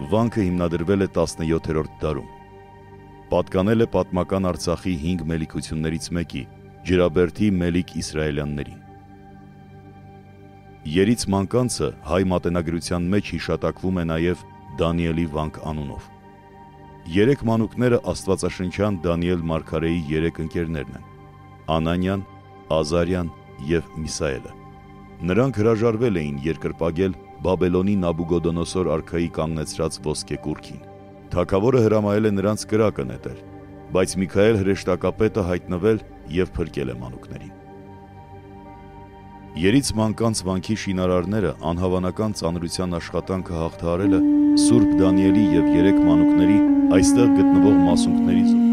Վանքը հիմնադրվել է 17-րդ դարում։ Պատկանել է պատմական Արցախի 5 մելիքություններից մեկի՝ Ջրաբերդի Մելիք Իսրայելյաններին։ Երից մանկանցը հայ մատենագրության մեջ հիշատակվում է նաև Դանիելի վանք անունով։ 3 մանուկները աստվածաշնչյան Դանիել մարգարեի 3 ընկերներն են՝ Անանյան, Ազարյան և Միսաելը։ Նրանք հրաժարվել էին երկրպագել Բաբելոնի Նաբուգոդոնոսոր արքայի կանգնեցրած ոսկե կուռքին։ Թագավորը հրամայել է նրանց կրակը նետել, բայց Միքայել հրեշտակապետը հայտնվել և փրկել է մանուկներին։ Երից մանկանց վանքի շինարարները անհավանական ծանրության աշխատանքը հաղթահարելը Սուրբ Դանիելի և 3 մանուկների այստեղ գտնվող մասունքների